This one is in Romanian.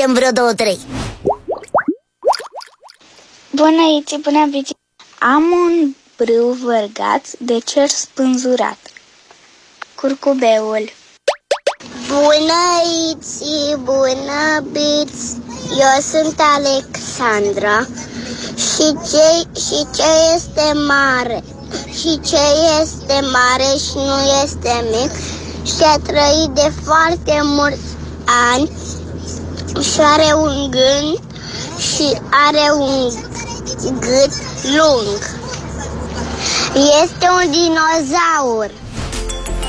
facem vreo 2-3. Bună, Iți, bună, Bici. Am un brâu vărgat de cer spânzurat. Curcubeul. Bună, Iți, bună, Bici. Eu sunt Alexandra. Și ce este mare? Și ce este mare și nu este mic? Și a trăit de foarte mulți ani și are un gând și are un gât lung. Este un dinozaur.